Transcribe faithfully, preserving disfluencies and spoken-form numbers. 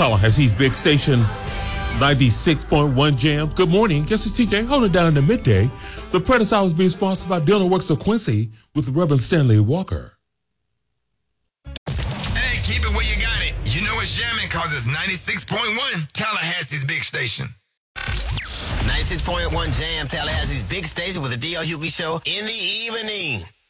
Tallahassee's big station, ninety-six point one Jam. Good morning. This is T J holding down in the midday. The Prentice Hour is being sponsored by Dylan Works of Quincy with Reverend Stanley Walker. Hey, keep it where you got it. You know it's jamming because it's ninety-six point one, Tallahassee's big station. ninety-six point one Jam, Tallahassee's big station with the D L Hughley Show in the evening.